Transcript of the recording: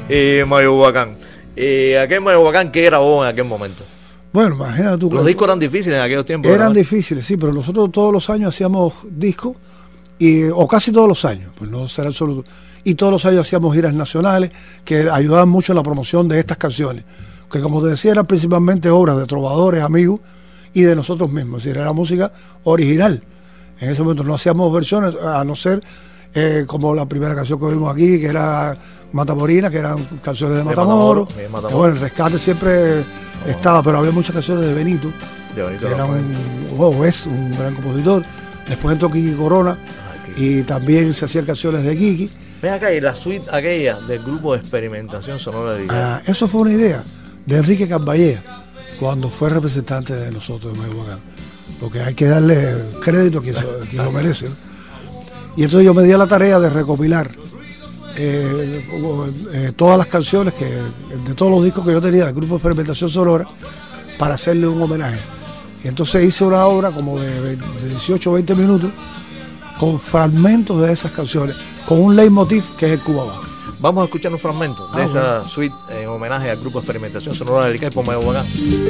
Mayohuacán. Aquel Mayohuacán, ¿qué grabó en aquel momento? Bueno, imagínate tú. Los discos eran difíciles en aquellos tiempos. Eran difíciles, sí, pero nosotros todos los años hacíamos discos, o casi todos los años, pues no será absoluto. Y todos los años hacíamos giras nacionales que ayudaban mucho en la promoción de estas canciones, que como te decía eran principalmente obras de trovadores, amigos y de nosotros mismos, es decir, era música original. En ese momento no hacíamos versiones, a no ser como la primera canción que vimos aquí, que era Matamorina, que eran canciones de Matamoros. Bueno, el rescate siempre estaba, pero había muchas canciones de Benito, que era un gran compositor. Después entró Kiki Corona y también se hacían canciones de Kiki. Ven acá, y la suite aquella del grupo de experimentación sonora de Ricardo. Eso fue una idea de Enrique Carballea, cuando fue representante de nosotros de Mayohuacán, porque hay que darle crédito a quien lo merece, ¿no? Y entonces yo me di a la tarea de recopilar todas las canciones de todos los discos que yo tenía del grupo de experimentación sonora para hacerle un homenaje. Y entonces hice una obra como de 18 o 20 minutos con fragmentos de esas canciones, con un leitmotiv que es el Cuba. Vamos a escuchar un fragmento de esa suite en homenaje al grupo de experimentación sonora de Ricardo por Mayohuacán.